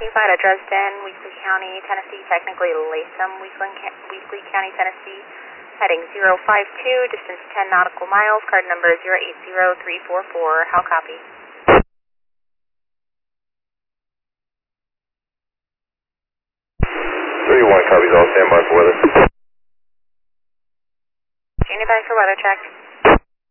Flight at Dresden, Weasley County, Tennessee, technically Latham, Weasley County, Tennessee, heading 052, distance 10 nautical miles, card number 080344. How copy? 3-1 copies, all standby for weather. Standing by for weather check.